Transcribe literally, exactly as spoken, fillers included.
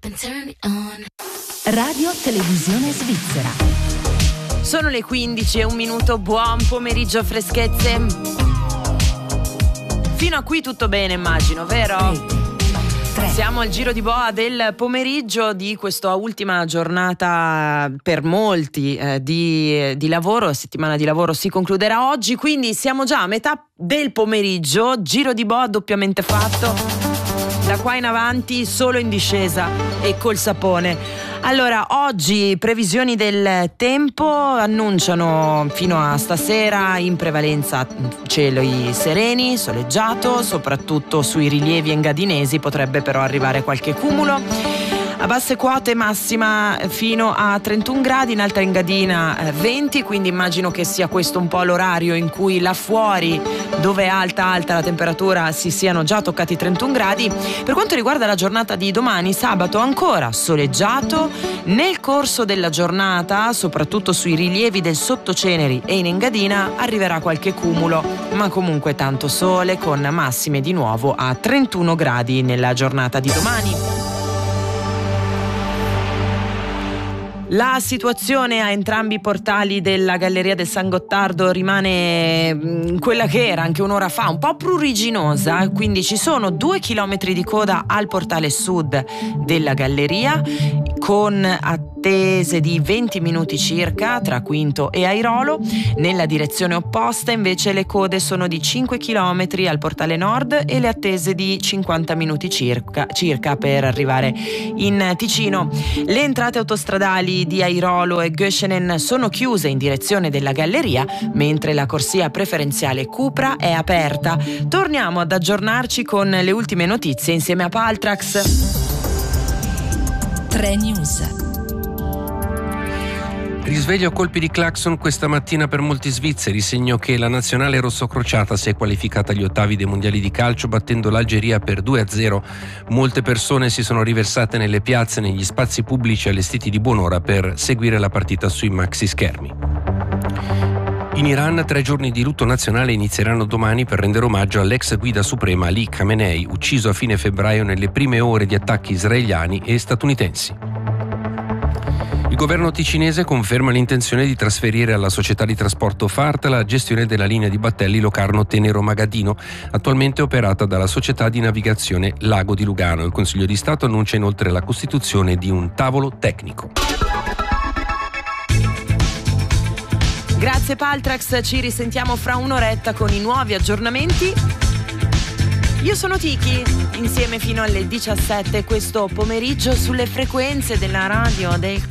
Radio Televisione Svizzera. Sono le quindici e un minuto, buon pomeriggio freschezze. Fino a qui tutto bene, immagino, vero? Siamo al giro di boa del pomeriggio di questa ultima giornata per molti eh, di, di lavoro. La settimana di lavoro si concluderà oggi, quindi siamo già a metà del pomeriggio, giro di boa doppiamente fatto. Da qua in avanti solo in discesa e col sapone. Allora, oggi previsioni del tempo annunciano fino a stasera in prevalenza cieli sereni, soleggiato, soprattutto sui rilievi engadinesi potrebbe però arrivare qualche cumulo. A basse quote massima fino a trentuno gradi, in Alta Engadina venti, quindi immagino che sia questo un po' l'orario in cui là fuori, dove è alta alta la temperatura, si siano già toccati i trentuno gradi. Per quanto riguarda la giornata di domani, sabato ancora soleggiato, nel corso della giornata, soprattutto sui rilievi del Sottoceneri e in Engadina, arriverà qualche cumulo, ma comunque tanto sole con massime di nuovo a trentuno gradi nella giornata di domani. La situazione a entrambi i portali della Galleria del San Gottardo rimane quella che era anche un'ora fa, un po' pruriginosa, quindi ci sono due chilometri di coda al portale sud della Galleria, con attese di venti minuti circa tra Quinto e Airolo. Nella direzione opposta invece le code sono di cinque chilometri al portale nord e le attese di cinquanta minuti circa, circa per arrivare in Ticino. Le entrate autostradali di Airolo e Göschenen sono chiuse in direzione della Galleria, mentre la corsia preferenziale Cupra è aperta. Torniamo ad aggiornarci con le ultime notizie insieme a Paltrax. tre News. Risveglio a colpi di clacson questa mattina per molti svizzeri, segno che la nazionale rossocrociata si è qualificata agli ottavi dei mondiali di calcio battendo l'Algeria per due a zero. Molte persone si sono riversate nelle piazze e negli spazi pubblici allestiti di buon'ora per seguire la partita sui maxi schermi. In Iran tre giorni di lutto nazionale inizieranno domani per rendere omaggio all'ex guida suprema Ali Khamenei, ucciso a fine febbraio nelle prime ore di attacchi israeliani e statunitensi. Il governo ticinese conferma l'intenzione di trasferire alla società di trasporto Fart la gestione della linea di battelli Locarno-Tenero-Magadino, attualmente operata dalla società di navigazione Lago di Lugano. Il Consiglio di Stato annuncia inoltre la costituzione di un tavolo tecnico. Grazie Paltrax, ci risentiamo fra un'oretta con i nuovi aggiornamenti. Io sono Tiki, insieme fino alle diciassette questo pomeriggio sulle frequenze della radio del